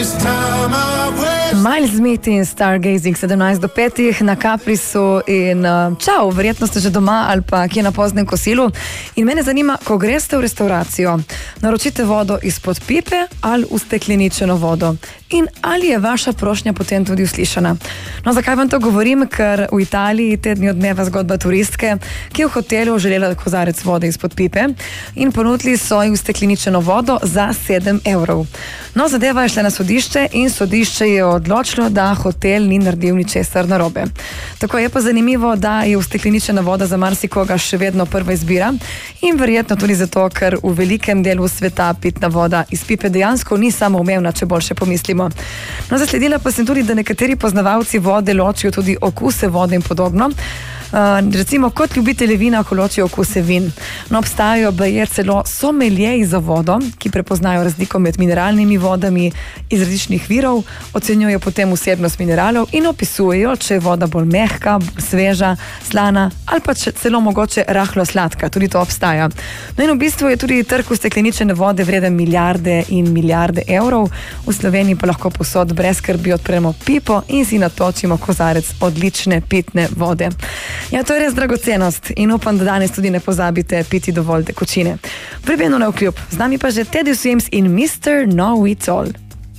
Miles Smith in Stargazing 17 do 5 na Caprisu in čau, verjetno ste že doma ali pa kje na poznem kosilu in mene zanima, ko greste v restauracijo, naročite vodo izpod pipe ali ustekleničeno vodo in ali je vaša prošnja potem tudi uslišana. No, zakaj vam to govorim? Ker v Italiji te dni odmeva zgodba turistke, ki je v hotelu želela kozarec vode izpod pipe in ponudili so ji ustekleničeno vodo za 7 evrov. No, zadeva je šla na sodišče in sodišče je odločilo, da hotel ni naredil ničesar narobe. Tako je pa zanimivo, da je ustekleničena voda za marsikoga še vedno prva izbira in verjetno tudi zato, ker v velikem delu sveta pitna voda iz pipe dejansko ni samoumevna, če bolj še pomislimo. No, zasledila pa sem tudi, da nekateri poznavalci vode ločijo tudi okuse vode in podobno. Recimo kot ljubitelji vina, ko ločijo okuse vin. No, obstajajo baje celo someljeji za vodo, ki prepoznajo razliko med mineralnimi vodami iz različnih virov, ocenjujejo potem vsebnost mineralov in opisujejo, če je voda bolj mehka, sveža, slana ali pa celo mogoče rahlo sladka. Tudi to obstaja. No in v bistvu je tudi trg ustekleničene vode vreden milijarde in milijarde evrov. V Sloveniji pa lahko povsod brez skrbi odpremo pipo in si natočimo kozarec odlične pitne vode. Ja, to je res dragocenost in upam, da danes tudi ne pozabite piti dovolj tekočine. Prebeno na vkljub, z nami pa že Teddy Swims in Mr. Know It All.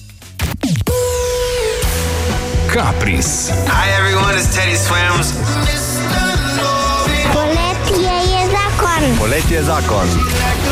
Caprice. Hi everyone, it's Teddy Swims. Poletje je zakon. Poletje je zakon.